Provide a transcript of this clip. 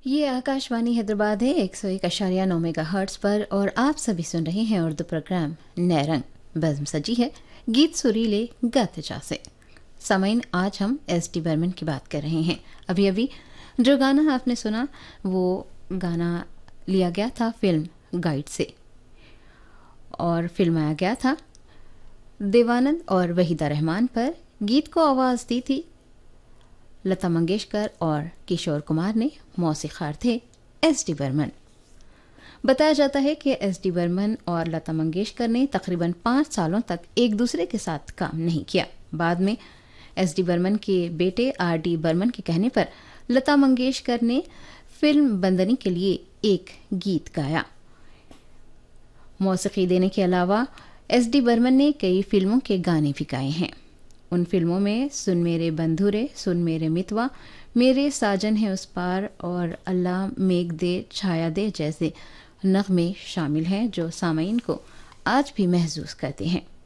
ये आकाशवाणी हैदराबाद है 101.9 मेगाहर्ट्ज पर और आप सभी सुन रहे हैं उर्दू प्रोग्राम नए रंग। बज़्म सजी है गीत सुरीले गाते जा से। सामाइन, आज हम एस.डी. बर्मन की बात कर रहे हैं। अभी अभी जो गाना आपने सुना वो गाना लिया गया था फिल्म गाइड से और फिल्माया गया था देवानंद और वहीदा रहमान पर। गीत को आवाज़ दी थी लता मंगेशकर और किशोर कुमार ने। मौसीक़ार थे एस.डी. बर्मन। बताया जाता है कि एस.डी. बर्मन और लता मंगेशकर ने तकरीबन 5 सालों तक एक दूसरे के साथ काम नहीं किया। बाद में एस.डी. बर्मन के बेटे आर.डी. बर्मन के कहने पर लता मंगेशकर ने फिल्म बंदनी के लिए एक गीत गाया। मौसीक़ी देने के अलावा एस.डी. बर्मन ने कई फिल्मों के गाने भी गाए हैं। उन फिल्मों में सुन मेरे बंधुरे, सुन मेरे मितवा, मेरे साजन है उस पार और अल्लाह मेघ दे छाया दे जैसे नग़्मे शामिल हैं जो सामईन को आज भी महसूस करते हैं।